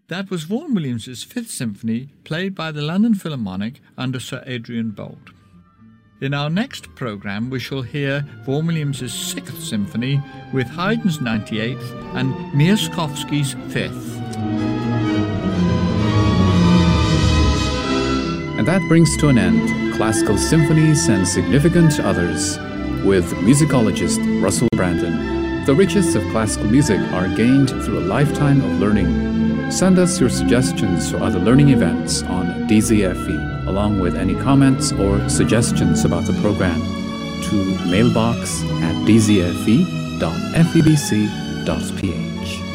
That was Vaughan Williams's Fifth Symphony, played by the London Philharmonic under Sir Adrian Boult. In our next programme we shall hear Vaughan Williams's Sixth Symphony with Haydn's 98th and Miaskovsky's 5th. And that brings to an end Classical Symphonies and Significant Others with musicologist Russell Brandon. The riches of classical music are gained through a lifetime of learning. Send us your suggestions for other learning events on DZFE, along with any comments or suggestions about the program, to mailbox@dzfe.febc.ph.